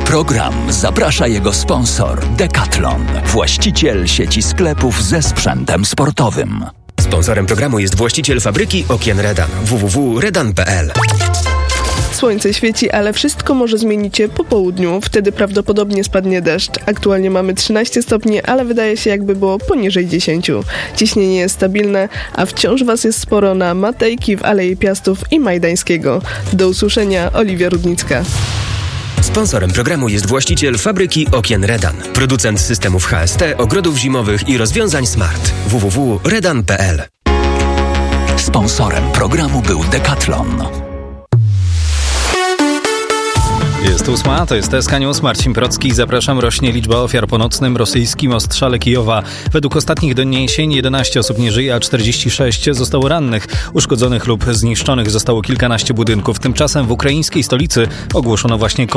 program zaprasza jego sponsor Decathlon, właściciel sieci sklepów ze sprzętem sportowym. Sponsorem programu jest właściciel fabryki okien Redan www.redan.pl. Słońce świeci, ale wszystko może zmienić się po południu. Wtedy prawdopodobnie spadnie deszcz. Aktualnie mamy 13 stopni, ale wydaje się, jakby było poniżej 10. Ciśnienie jest stabilne, a wciąż was jest sporo na Matejki, w Alei Piastów i Majdańskiego. Do usłyszenia, Oliwia Rudnicka. Sponsorem programu jest właściciel fabryki okien Redan, producent systemów HST, ogrodów zimowych i rozwiązań smart www.redan.pl. Sponsorem programu był Decathlon. Jest 8, to jest TSK News, Marcin Procki. Zapraszam. Rośnie liczba ofiar po nocnym rosyjskim ostrzale Kijowa. Według ostatnich doniesień 11 osób nie żyje, a 46 zostało rannych. Uszkodzonych lub zniszczonych zostało kilkanaście budynków. Tymczasem w ukraińskiej stolicy ogłoszono właśnie